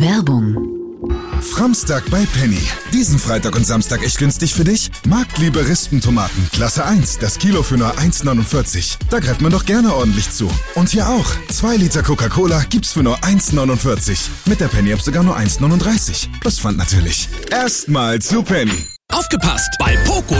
Werbung. Framstag bei Penny. Diesen Freitag und Samstag echt günstig für dich? Marktliebe Rispentomaten, Klasse 1, das Kilo für nur 1,49. Da greift man doch gerne ordentlich zu. Und hier auch, 2 Liter Coca-Cola gibt's für nur 1,49. Mit der Penny-App sogar nur 1,39. Plus Pfand natürlich. Erstmal zu Penny. Aufgepasst! Bei Poco